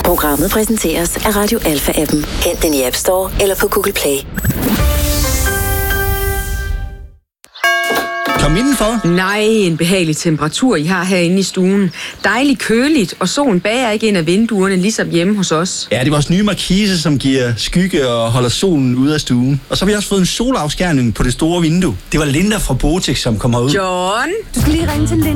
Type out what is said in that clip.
Programmet præsenteres af Radio Alpha-appen. Hent den i App Store eller på Google Play. Kom indenfor. Nej, en behagelig temperatur, I har herinde i stuen. Dejligt køligt, og solen bager ikke ind af vinduerne, ligesom hjemme hos os. Ja, det er vores nye markise, som giver skygge og holder solen ude af stuen. Og så har vi også fået en solafskærning på det store vindue. Det var Linda fra Botex, som kom herud. John! Du skal lige ringe til Linda.